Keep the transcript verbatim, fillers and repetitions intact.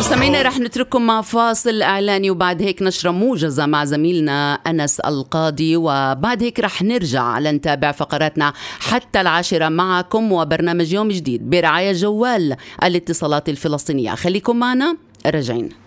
مستمعينا رح نترككم مع فاصل إعلاني وبعد هيك نشرة موجزة مع زميلنا أنس القاضي، وبعد هيك رح نرجع لنتابع فقراتنا حتى العاشرة معكم وبرنامج يوم جديد برعاية جوال الاتصالات الفلسطينية. خليكم معنا راجعين.